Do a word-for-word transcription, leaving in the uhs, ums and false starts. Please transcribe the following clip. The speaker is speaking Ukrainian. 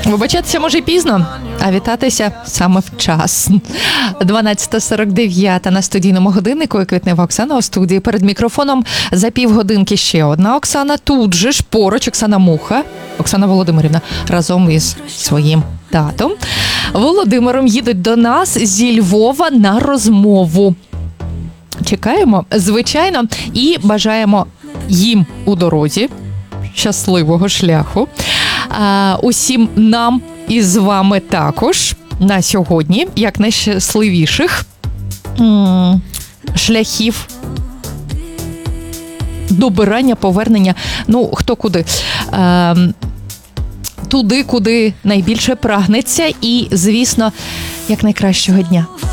Вибачатися може й пізно, а вітатися саме вчасно. дванадцята сорок дев'ять на студійному годиннику і Квітнева Оксана у студії. Перед мікрофоном за півгодинки ще одна Оксана. Тут же ж поруч Оксана Муха, Оксана Володимирівна, разом із своїм татом Володимиром їдуть до нас зі Львова на розмову. Чекаємо, звичайно, і бажаємо їм у дорозі щасливого шляху. А, усім нам і з вами також на сьогодні, як найщасливіших м- шляхів добирання, повернення, ну, хто куди. А, туди, куди найбільше прагнеться і, звісно, як найкращого дня.